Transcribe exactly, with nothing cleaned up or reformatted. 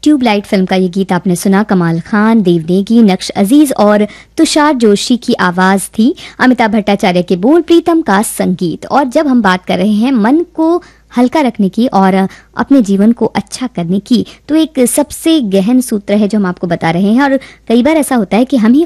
Tubelight film का ये गीत आपने सुना। कमाल खान, देव नेगी, नक्श अजीज और तुषार जोशी की आवाज थी, अमिताभ भट्टाचार्य के बोल, प्रीतम का संगीत। और जब हम बात कर रहे हैं मन को हल्का रखने की और अपने जीवन को अच्छा करने की, तो एक सबसे गहन सूत्र है जो हम आपको बता रहे हैं। और कई बार ऐसा होता है कि हम ही